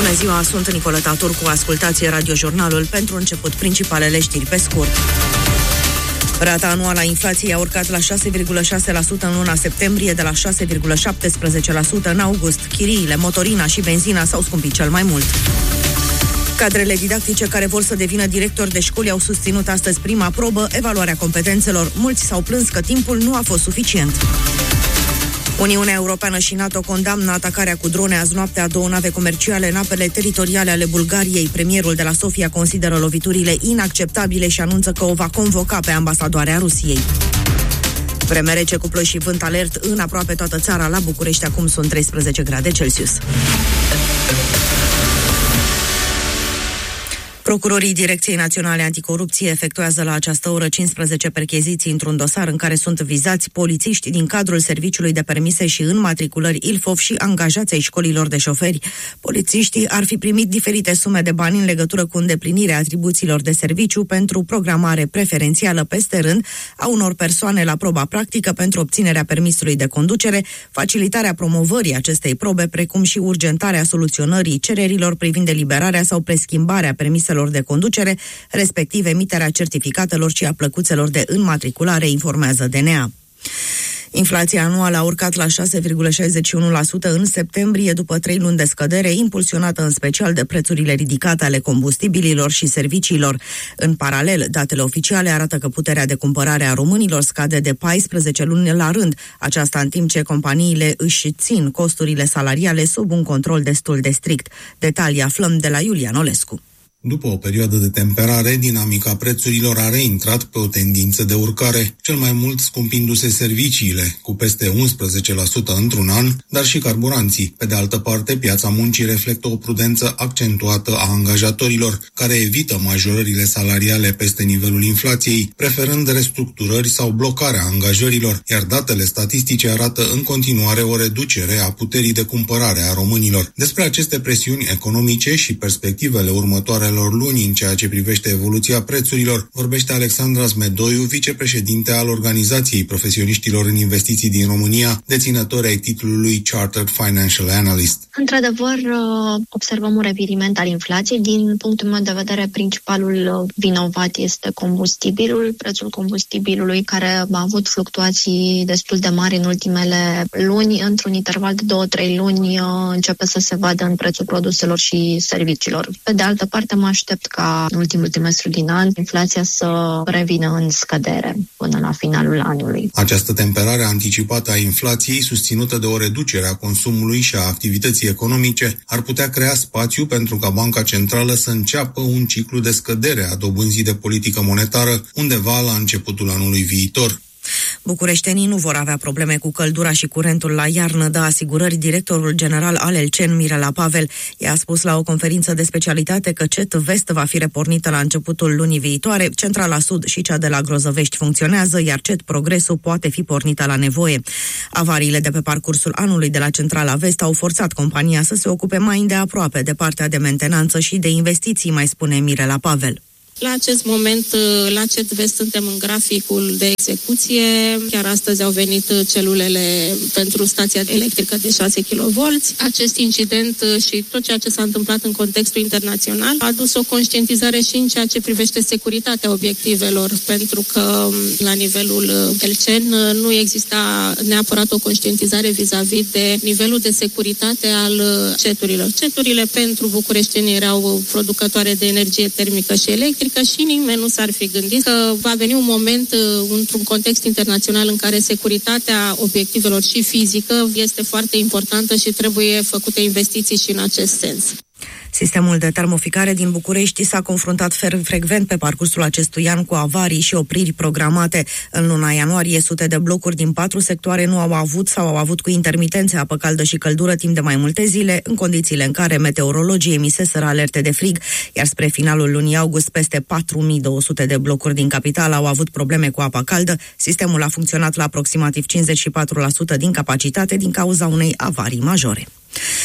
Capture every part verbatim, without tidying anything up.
Bună ziua, sunt Nicoleta Turcu, ascultați radiojurnalul. Pentru început, principalele știri pe scurt. Rata anuală a inflației a urcat la șase virgulă șase la sută în luna septembrie, de la șase virgulă șaptesprezece la sută în august. Chiriile, motorina și benzina s-au scumpit cel mai mult. Cadrele didactice care vor să devină directori de școli au susținut astăzi prima probă, evaluarea competențelor. Mulți s-au plâns că timpul nu a fost suficient. Uniunea Europeană și NATO condamnă atacarea cu drone azi noapte a două nave comerciale în apele teritoriale ale Bulgariei. Premierul de la Sofia consideră loviturile inacceptabile și anunță că o va convoca pe ambasadoarea Rusiei. Vreme rece cu ploși și vânt alert în aproape toată țara. La București acum sunt treisprezece grade Celsius. Procurorii Direcției Naționale Anticorupție efectuează la această oră cincisprezece percheziții într-un dosar în care sunt vizați polițiști din cadrul Serviciului de Permise și Înmatriculări Ilfov și angajații ai școlilor de șoferi. Polițiștii ar fi primit diferite sume de bani în legătură cu îndeplinirea atribuțiilor de serviciu pentru programare preferențială peste rând a unor persoane la proba practică pentru obținerea permisului de conducere, facilitarea promovării acestei probe, precum și urgentarea soluționării cererilor privind eliberarea sau preschimbarea permiselor de conducere, respectiv emiterea certificatelor și a plăcuțelor de înmatriculare, informează D N A. Inflația anuală a urcat la șase virgulă șaizeci și unu la sută în septembrie, după trei luni de scădere, impulsionată în special de prețurile ridicate ale combustibililor și serviciilor. În paralel, datele oficiale arată că puterea de cumpărare a românilor scade de paisprezece luni la rând, aceasta în timp ce companiile își țin costurile salariale sub un control destul de strict. Detalii aflăm de la Iulian Olescu. După o perioadă de temperare, dinamica prețurilor a reintrat pe o tendință de urcare, cel mai mult scumpindu-se serviciile, cu peste unsprezece la sută într-un an, dar și carburanții. Pe de altă parte, piața muncii reflectă o prudență accentuată a angajatorilor, care evită majorările salariale peste nivelul inflației, preferând restructurări sau blocarea angajărilor, iar datele statistice arată în continuare o reducere a puterii de cumpărare a românilor. Despre aceste presiuni economice și perspectivele următoare luni în ceea ce privește evoluția prețurilor, vorbește Alexandra Zmedoiu, vicepreședinte al Organizației Profesioniștilor în Investiții din România, deținători ai titlului Chartered Financial Analyst. Într-adevăr, observăm un reviriment al inflației. Din punctul meu de vedere, principalul vinovat este combustibilul, prețul combustibilului, care a avut fluctuații destul de mari în ultimele luni. Într-un interval de două trei luni începe să se vadă în prețul produselor și serviciilor. Pe de altă parte, mă aștept ca în ultimul trimestru din an inflația să revină în scădere până la finalul anului. Această temperare anticipată a inflației, susținută de o reducere a consumului și a activității economice, ar putea crea spațiu pentru ca Banca Centrală să înceapă un ciclu de scădere a dobânzii de politică monetară undeva la începutul anului viitor. Bucureștenii nu vor avea probleme cu căldura și curentul la iarnă, dă asigurări directorul general al Elcen, Mirela Pavel. Ea a spus la o conferință de specialitate că C E T Vest va fi repornită la începutul lunii viitoare, Centrala Sud și cea de la Grozăvești funcționează, iar C E T Progresul poate fi pornită la nevoie. Avariile de pe parcursul anului de la Centrala Vest au forțat compania să se ocupe mai îndeaproape de partea de mentenanță și de investiții, mai spune Mirela Pavel. La acest moment, la C E T Vest, suntem în graficul de execuție. Chiar astăzi au venit celulele pentru stația electrică de șase kilovolți. Acest incident și tot ceea ce s-a întâmplat în contextul internațional a adus o conștientizare și în ceea ce privește securitatea obiectivelor, pentru că la nivelul Elcen nu exista neapărat o conștientizare vis-a-vis de nivelul de securitate al ceturilor. Ceturile pentru bucureșteni erau producătoare de energie termică și electrică, că și nimeni nu s-ar fi gândit că va veni un moment într-un context internațional în care securitatea obiectivelor și fizică este foarte importantă și trebuie făcute investiții și în acest sens. Sistemul de termoficare din București s-a confruntat frecvent pe parcursul acestui an cu avarii și opriri programate. În luna ianuarie, sute de blocuri din patru sectoare nu au avut sau au avut cu intermitențe apă caldă și căldură timp de mai multe zile, în condițiile în care meteorologii emiseseră alerte de frig, iar spre finalul lunii august, peste patru mii două sute de blocuri din capitală au avut probleme cu apa caldă. Sistemul a funcționat la aproximativ cincizeci și patru la sută din capacitate din cauza unei avarii majore.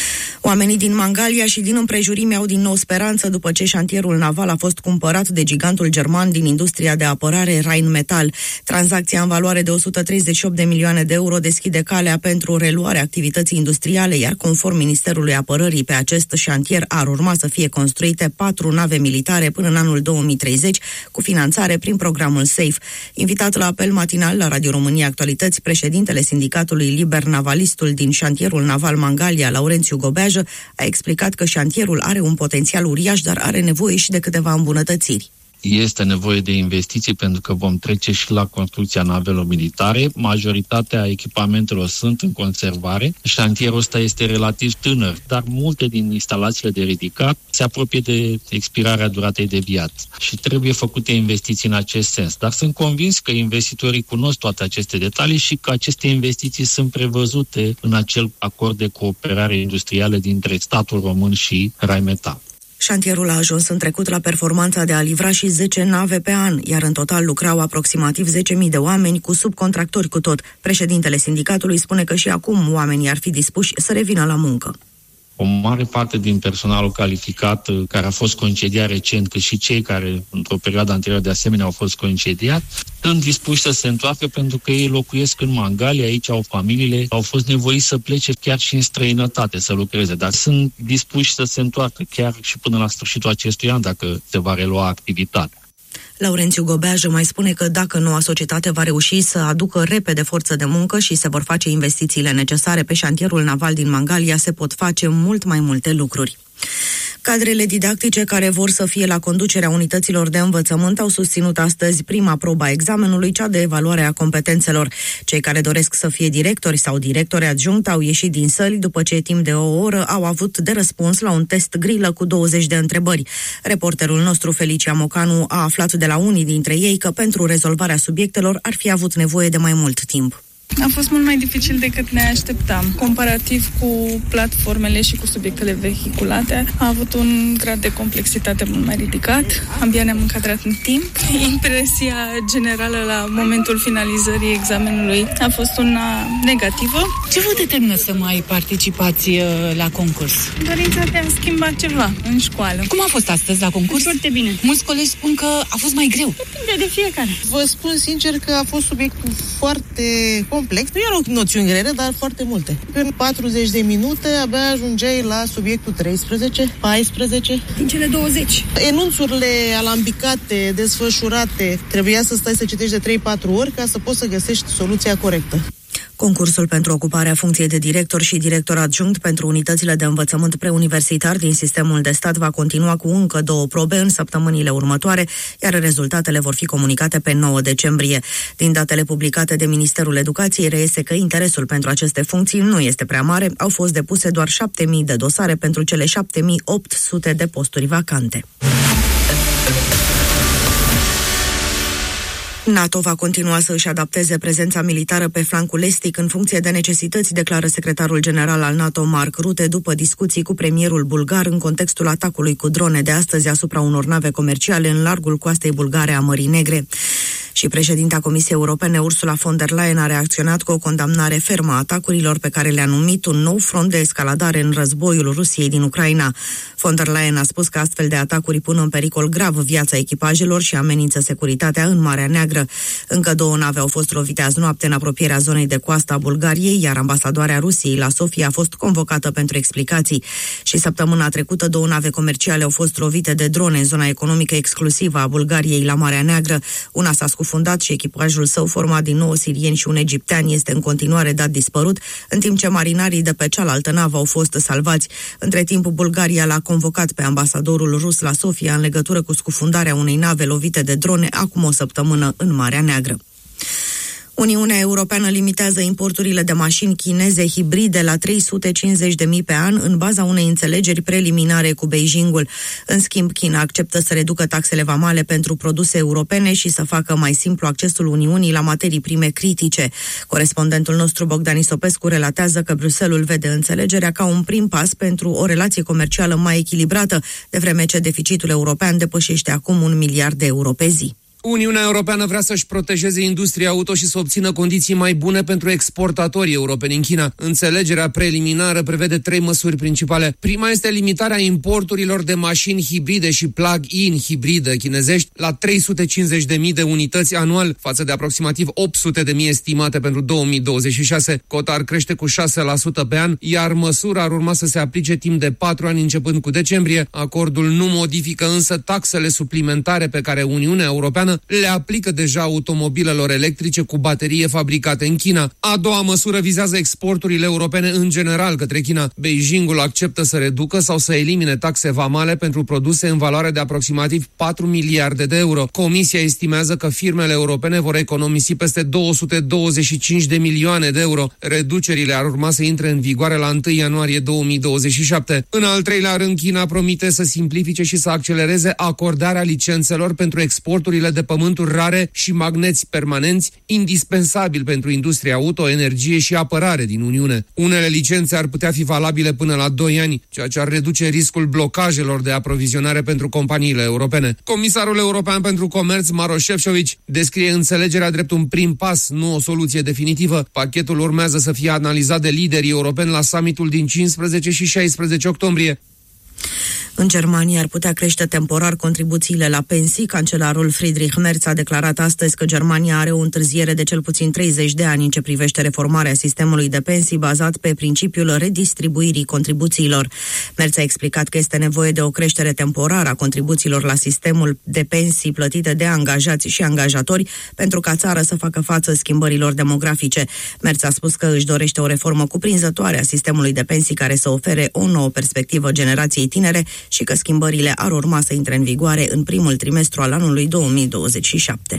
Oamenii din Mangalia și din împrejurimi au din nou speranță după ce șantierul naval a fost cumpărat de gigantul german din industria de apărare Rheinmetall. Tranzacția în valoare de o sută treizeci și opt de milioane de euro deschide calea pentru reluarea activității industriale, iar conform Ministerului Apărării, pe acest șantier ar urma să fie construite patru nave militare până în anul două mii treizeci, cu finanțare prin programul SAFE. Invitat la apel matinal la Radio România Actualități, președintele Sindicatului Liber Navalistul din șantierul naval Mangalia, Laurențiu Gobeajă, a explicat că șantierul are un potențial uriaș, dar are nevoie și de câteva îmbunătățiri. Este nevoie de investiții pentru că vom trece și la construcția navelor militare. Majoritatea echipamentelor sunt în conservare. Șantierul ăsta este relativ tânăr, dar multe din instalațiile de ridicat se apropie de expirarea duratei de viață și trebuie făcute investiții în acest sens. Dar sunt convins că investitorii cunosc toate aceste detalii și că aceste investiții sunt prevăzute în acel acord de cooperare industrială dintre statul român și Rheinmetall. Șantierul a ajuns în trecut la performanța de a livra și zece nave pe an, iar în total lucrau aproximativ zece mii de oameni cu subcontractori cu tot. Președintele sindicatului spune că și acum oamenii ar fi dispuși să revină la muncă. O mare parte din personalul calificat care a fost concediat recent, cât și cei care într-o perioadă anterioară de asemenea au fost concediat, sunt dispuși să se întoarcă pentru că ei locuiesc în Mangalia, aici au familiile, au fost nevoiți să plece chiar și în străinătate să lucreze, dar sunt dispuși să se întoarcă chiar și până la sfârșitul acestui an dacă se va relua activitatea. Laurențiu Gobeajă mai spune că dacă noua societate va reuși să aducă repede forță de muncă și se vor face investițiile necesare pe șantierul naval din Mangalia, se pot face mult mai multe lucruri. Cadrele didactice care vor să fie la conducerea unităților de învățământ au susținut astăzi prima probă a examenului, cea de evaluare a competențelor. Cei care doresc să fie directori sau directori adjunct au ieșit din săli după ce timp de o oră au avut de răspuns la un test grilă cu douăzeci de întrebări. Reporterul nostru Felicia Mocanu a aflat de la unii dintre ei că pentru rezolvarea subiectelor ar fi avut nevoie de mai mult timp. A fost mult mai dificil decât ne așteptam. Comparativ cu platformele și cu subiectele vehiculate, a avut un grad de complexitate mult mai ridicat. Abia ne-am încadrat în timp. Impresia generală la momentul finalizării examenului a fost una negativă. Ce vă determină să mai participați la concurs? Dorința de a schimba ceva în școală. Cum a fost astăzi la concurs? Foarte bine. Mulți colegi spun că a fost mai greu. Depinde de fiecare. Vă spun sincer că a fost subiectul foarte complex. Nu erau noțiuni grele, dar foarte multe. În patruzeci de minute abia ajungeai la subiectul treisprezece, paisprezece. Din cele douăzeci. Enunțurile alambicate, desfășurate, trebuia să stai să citești de trei patru ori ca să poți să găsești soluția corectă. Concursul pentru ocuparea funcției de director și director adjunct pentru unitățile de învățământ preuniversitar din sistemul de stat va continua cu încă două probe în săptămânile următoare, iar rezultatele vor fi comunicate pe nouă decembrie. Din datele publicate de Ministerul Educației reiese că interesul pentru aceste funcții nu este prea mare, au fost depuse doar șapte mii de dosare pentru cele șapte mii opt sute de posturi vacante. NATO va continua să își adapteze prezența militară pe flancul estic în funcție de necesități, declară secretarul general al NATO Mark Rutte după discuții cu premierul bulgar în contextul atacului cu drone de astăzi asupra unor nave comerciale în largul coastei bulgare a Mării Negre. Și președinta Comisiei Europene, Ursula von der Leyen, a reacționat cu o condamnare fermă a atacurilor pe care le-a numit un nou front de escaladare în războiul Rusiei din Ucraina. Von der Leyen a spus că astfel de atacuri pun în pericol grav viața echipajelor și amenință securitatea în Marea Neagră. Încă două nave au fost lovite azi noapte în apropierea zonei de coastă a Bulgariei, iar ambasadoarea Rusiei la Sofia a fost convocată pentru explicații. Și săptămâna trecută două nave comerciale au fost lovite de drone în zona economică exclusivă a Bulgariei la Marea Neagră. Una s-a scufundat și echipajul său, format din nouă sirieni și un egiptean, este în continuare dat dispărut, în timp ce marinarii de pe cealaltă navă au fost salvați. Între timp, Bulgaria l-a convocat pe ambasadorul rus la Sofia în legătură cu scufundarea unei nave lovite de drone acum o săptămână în Marea Neagră. Uniunea Europeană limitează importurile de mașini chineze hibride la trei sute cincizeci de mii pe an în baza unei înțelegeri preliminare cu Beijingul. În schimb, China acceptă să reducă taxele vamale pentru produse europene și să facă mai simplu accesul Uniunii la materii prime critice. Corespondentul nostru Bogdan Isopescu relatează că Bruxelles vede înțelegerea ca un prim pas pentru o relație comercială mai echilibrată, de vreme ce deficitul european depășește acum un miliard de euro pe zi. Uniunea Europeană vrea să-și protejeze industria auto și să obțină condiții mai bune pentru exportatorii europeni în China. Înțelegerea preliminară prevede trei măsuri principale. Prima este limitarea importurilor de mașini hibride și plug-in hibride chinezești la trei sute cincizeci de mii de unități anual, față de aproximativ opt sute de mii estimate pentru două mii douăzeci și șase. Cota ar crește cu șase la sută pe an, iar măsura ar urma să se aplice timp de patru ani începând cu decembrie. Acordul nu modifică însă taxele suplimentare pe care Uniunea Europeană le aplică deja automobilelor electrice cu baterie fabricate în China. A doua măsură vizează exporturile europene în general către China. Beijingul acceptă să reducă sau să elimine taxe vamale pentru produse în valoare de aproximativ patru miliarde de euro. Comisia estimează că firmele europene vor economisi peste două sute douăzeci și cinci de milioane de euro. Reducerile ar urma să intre în vigoare la întâi ianuarie două mii douăzeci și șapte. În al treilea rând, China promite să simplifice și să accelereze acordarea licențelor pentru exporturile de pământuri rare și magneți permanenți, indispensabil pentru industria auto, energie și apărare din Uniune. Unele licențe ar putea fi valabile până la doi ani, ceea ce ar reduce riscul blocajelor de aprovizionare pentru companiile europene. Comisarul European pentru Comerț, Maroš Šefčovič, descrie înțelegerea drept un prim pas, nu o soluție definitivă. Pachetul urmează să fie analizat de liderii europeni la summitul din cincisprezece și șaisprezece octombrie. În Germania ar putea crește temporar contribuțiile la pensii. Cancelarul Friedrich Merz a declarat astăzi că Germania are o întârziere de cel puțin treizeci de ani în ce privește reformarea sistemului de pensii bazat pe principiul redistribuirii contribuțiilor. Merz a explicat că este nevoie de o creștere temporară a contribuțiilor la sistemul de pensii plătite de angajați și angajatori pentru ca țara să facă față schimbărilor demografice. Merz a spus că își dorește o reformă cuprinzătoare a sistemului de pensii care să ofere o nouă perspectivă generației tinere și că schimbările ar urma să intre în vigoare în primul trimestru al anului două mii douăzeci și șapte.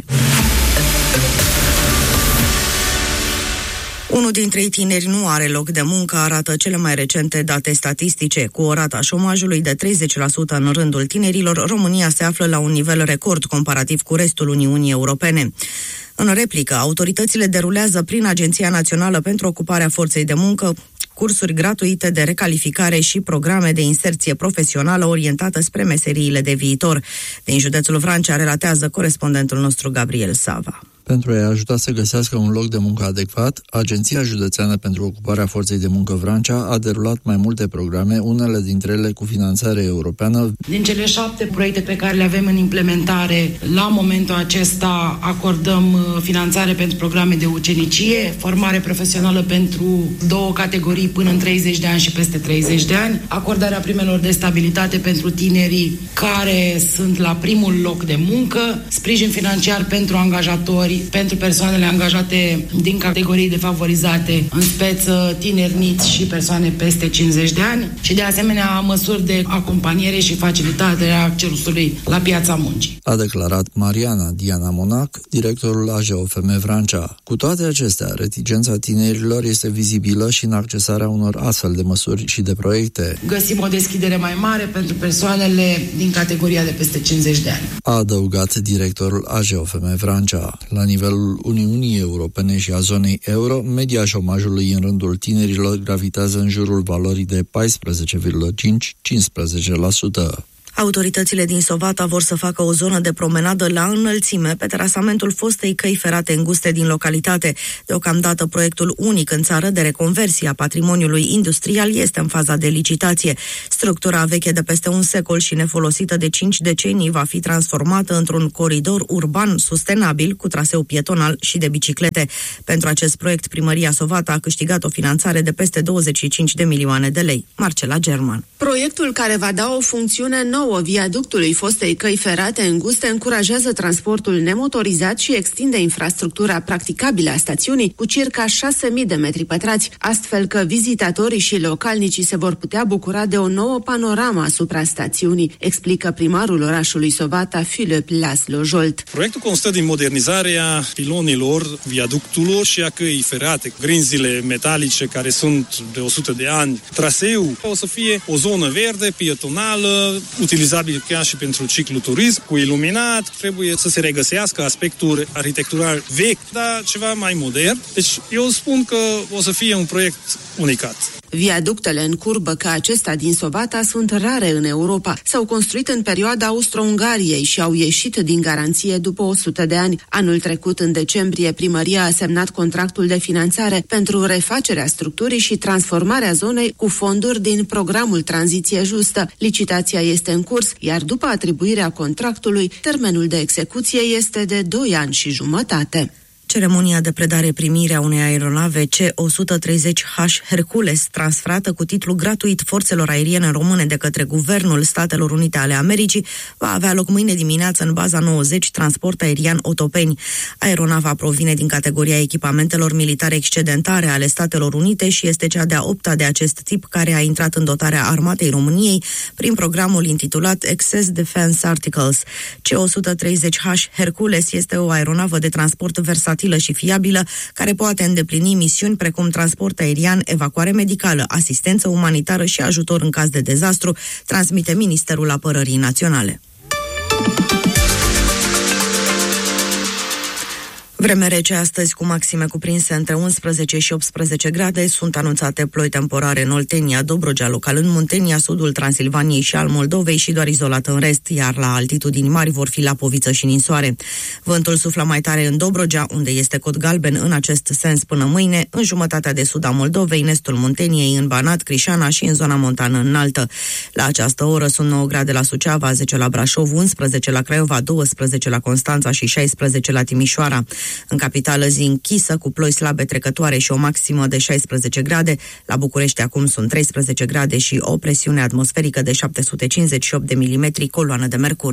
Unul dintre ei tineri nu are loc de muncă, arată cele mai recente date statistice. Cu o rată a șomajului de treizeci la sută în rândul tinerilor, România se află la un nivel record comparativ cu restul Uniunii Europene. În replică, autoritățile derulează prin Agenția Națională pentru Ocuparea Forței de Muncă cursuri gratuite de recalificare și programe de inserție profesională orientată spre meseriile de viitor. Din județul Vrancea relatează corespondentul nostru Gabriel Sava. Pentru a-i ajuta să găsească un loc de muncă adecvat, Agenția Județeană pentru Ocuparea Forței de Muncă Vrancea a derulat mai multe programe, unele dintre ele cu finanțare europeană. Din cele șapte proiecte pe care le avem în implementare, la momentul acesta acordăm finanțare pentru programe de ucenicie, formare profesională pentru două categorii până în treizeci de ani și peste treizeci de ani, acordarea primelor de stabilitate pentru tinerii care sunt la primul loc de muncă, sprijin financiar pentru angajatori, pentru persoanele angajate din categorii defavorizate, în speță tineri niți și persoane peste cincizeci de ani și de asemenea măsuri de acompaniere și facilitarea accesului la piața muncii. A declarat Mariana Diana Monac, directorul A J O F M Vrancea. Cu toate acestea, reticența tinerilor este vizibilă și în accesarea unor astfel de măsuri și de proiecte. Găsim o deschidere mai mare pentru persoanele din categoria de peste cincizeci de ani. A adăugat directorul A J O F M Vrancea. La nivelul Uniunii Europene și a zonei euro, media șomajului în rândul tinerilor gravitează în jurul valorii de paisprezece virgulă cinci - cincisprezece la sută. Autoritățile din Sovata vor să facă o zonă de promenadă la înălțime pe terasamentul fostei căi ferate înguste din localitate. Deocamdată proiectul unic în țară de reconversie a patrimoniului industrial este în faza de licitație. Structura veche de peste un secol și nefolosită de cinci decenii va fi transformată într-un coridor urban sustenabil cu traseu pietonal și de biciclete. Pentru acest proiect, Primăria Sovata a câștigat o finanțare de peste douăzeci și cinci de milioane de lei. Marcela German. Proiectul care va da o funcțiune nouă viaductului fostei căi ferate înguste încurajează transportul nemotorizat și extinde infrastructura practicabilă a stațiunii cu circa șase mii de metri pătrați, astfel că vizitatorii și localnicii se vor putea bucura de o nouă panoramă asupra stațiunii, explică primarul orașului Sovata, Filip Laszlo Jolt. Proiectul constă din modernizarea pilonilor, viaductelor și a căii ferate, grinzile metalice care sunt de o sută de ani. Traseul o să fie o zonă verde, pietonală, utilizabil chiar și pentru cicloturism, cu iluminat, trebuie să se regăsească aspectul arhitectural vechi, dar ceva mai modern. Deci eu spun că o să fie un proiect unicat. Viaductele în curbă ca acesta din Sovata sunt rare în Europa. S-au construit în perioada Austro-Ungariei și au ieșit din garanție după o sută de ani. Anul trecut, în decembrie, primăria a semnat contractul de finanțare pentru refacerea structurii și transformarea zonei cu fonduri din programul Tranziție Justă. Licitația este în curs, iar după atribuirea contractului, termenul de execuție este de doi ani și jumătate. Ceremonia de predare-primire a unei aeronave C o sută treizeci H Hercules, transferată cu titlu gratuit forțelor aeriene române de către Guvernul Statelor Unite ale Americii, va avea loc mâine dimineață în baza nouăzeci Transport Aerian Otopeni. Aeronava provine din categoria echipamentelor militare excedentare ale Statelor Unite și este cea de-a opta de acest tip care a intrat în dotarea Armatei României prin programul intitulat Excess Defense Articles. C o sută treizeci H Hercules este o aeronavă de transport versatilă și fiabilă, care poate îndeplini misiuni precum transport aerian, evacuare medicală, asistență umanitară și ajutor în caz de dezastru, transmite Ministerul Apărării Naționale. Vreme rece astăzi, cu maxime cuprinse între unsprezece și optsprezece grade, sunt anunțate ploi temporare în Oltenia, Dobrogea, local în Muntenia, sudul Transilvaniei și al Moldovei și doar izolat în rest, iar la altitudini mari vor fi Lapoviță și Ninsoare. Vântul suflă mai tare în Dobrogea, unde este cod galben în acest sens până mâine, în jumătatea de sud a Moldovei, în estul Munteniei, în Banat, Crișana și în zona montană înaltă. La această oră sunt nouă grade la Suceava, zece la Brașov, unsprezece la Craiova, doisprezece la Constanța și șaisprezece la Timișoara. În capitală zi închisă, cu ploi slabe trecătoare și o maximă de șaisprezece grade. La București acum sunt treisprezece grade și o presiune atmosferică de șapte sute cincizeci și opt de milimetri, coloană de mercur.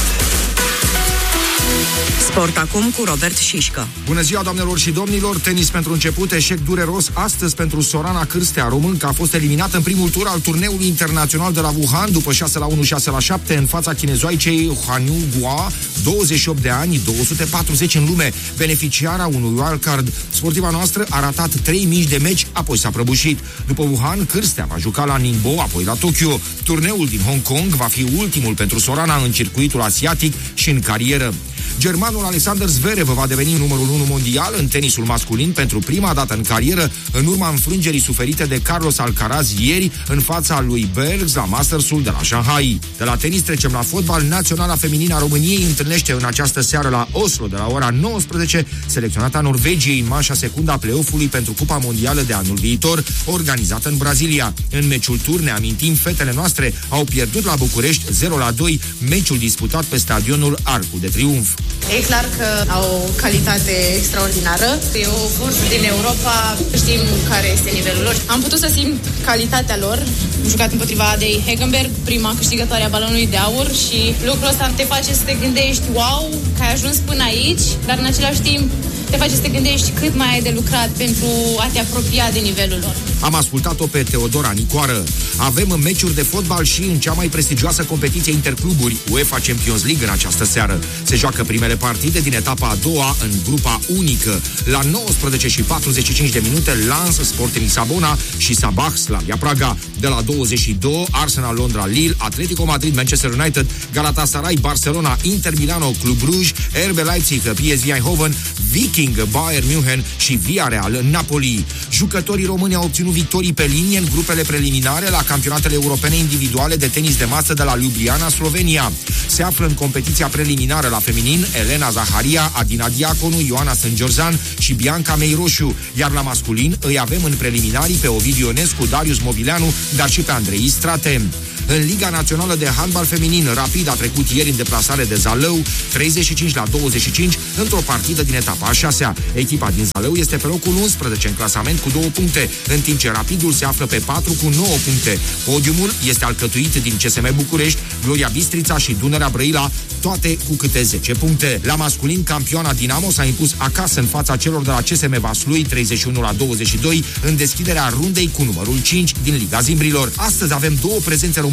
Sport acum cu Robert Șișcă. Bună ziua, doamnelor și domnilor! Tenis pentru început, eșec dureros astăzi pentru Sorana Cârstea. Românca a fost eliminată în primul tur al turneului internațional de la Wuhan după șase la unu, șase la șapte în fața chinezoicei Huaniu Gua, douăzeci și opt de ani, două sute patruzeci în lume, beneficiara unui wildcard. Sportiva noastră a ratat trei mici de meci, apoi s-a prăbușit. După Wuhan, Cârstea va juca la Ningbo, apoi la Tokyo. Turneul din Hong Kong va fi ultimul pentru Sorana în circuitul asiatic și în carieră. Germanul Alexander Zverev va deveni numărul unu mondial în tenisul masculin pentru prima dată în carieră, în urma înfrângerii suferite de Carlos Alcaraz ieri în fața lui Bergs la Mastersul de la Shanghai. De la tenis trecem la fotbal. Naționala feminină a României întâlnește în această seară la Oslo de la ora nouăsprezece selecționata Norvegiei în manșa secundă a play-off-ului pentru Cupa Mondială de anul viitor, organizată în Brazilia. În meciul tur, ne amintim, fetele noastre au pierdut la București zero la doi, meciul disputat pe stadionul Arcul de Triunf. E clar că au o calitate extraordinară. E o forță din Europa, știm care este nivelul lor. Am putut să simt calitatea lor. Am jucat împotriva Adei Hegenberg, prima câștigătoare a balonului de aur, și lucrul ăsta te face să te gândești, wow, că ai ajuns până aici, dar în același timp te face să te gândești cât mai ai de lucrat pentru a te apropia de nivelul lor. Am ascultat-o pe Teodora Nicoară. Avem meciuri de fotbal și în cea mai prestigioasă competiție intercluburi, UEFA Champions League, în această seară. Se joacă primele partide din etapa a doua în grupa unică. La nouăsprezece și patruzeci și cinci de minute, Lens Sporting Lisabona și Sabah Slavia Praga. De la douăzeci și doi, Arsenal Londra Lille, Atletico Madrid Manchester United, Galatasaray Barcelona, Inter Milano Club Brugge, R B Leipzig P S V Eindhoven, Viking Bayern München și Villarreal Napoli. Jucătorii români au obținut victorii pe linie în grupele preliminare la campionatele europene individuale de tenis de masă de la Ljubljana, Slovenia. Se află în competiția preliminară la feminin Elena Zaharia, Adina Diaconu, Ioana Sângeorzan și Bianca Meiroșu, iar la masculin îi avem în preliminarii pe Ovidiu Ionescu, Darius Movileanu, dar și pe Andrei Strate. În Liga Națională de Handbal Feminin, Rapid a trecut ieri în deplasare de Zalău, treizeci și cinci la douăzeci și cinci, într-o partidă din etapa a șasea. Echipa din Zalău este pe locul unsprezece în clasament cu două puncte, în timp ce Rapidul se află pe patru cu nouă puncte. Podiumul este alcătuit din C S M București, Gloria Bistrița și Dunărea Brăila, toate cu câte zece puncte. La masculin, campioana Dinamo s-a impus acasă în fața celor de la C S M Vaslui, treizeci și unu la douăzeci și doi, în deschiderea rundei cu numărul cinci din Liga Zimbrilor. Astăzi avem două prezențe românești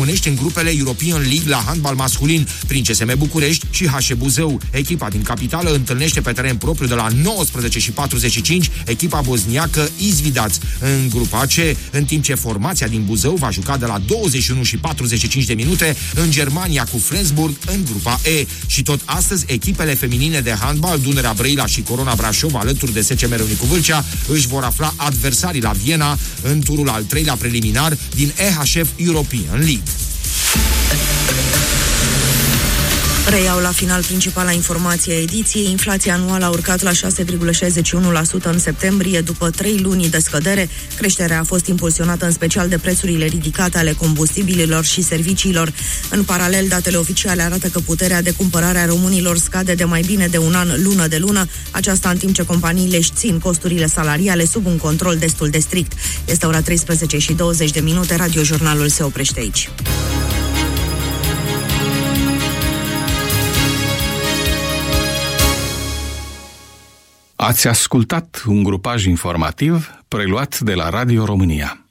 românești în grupele European League la handbal masculin prin C S M București și H C Buzău. Echipa din capitală întâlnește pe teren propriu de la nouăsprezece și patruzeci și cinci echipa bosniacă Izvidaț în grupa C, în timp ce formația din Buzău va juca de la douăzeci și unu și patruzeci și cinci de minute în Germania cu Flensburg în grupa E. Și tot astăzi echipele feminine de handbal Dunărea Brăila și Corona Brașov alături de S C M Râmnicu Vâlcea își vor afla adversarii la Viena în turul al treilea preliminar din E H F European League. Reiau la final principala informație a ediției. Inflația anuală a urcat la șase virgulă șaizeci și unu la sută în septembrie, după trei luni de scădere. Creșterea a fost impulsionată în special de prețurile ridicate ale combustibililor și serviciilor. În paralel, datele oficiale arată că puterea de cumpărare a românilor scade de mai bine de un an, lună de lună, aceasta în timp ce companiile își țin costurile salariale sub un control destul de strict. Este ora treisprezece și douăzeci de minute, radiojurnalul se oprește aici. Ați ascultat un grupaj informativ preluat de la Radio România.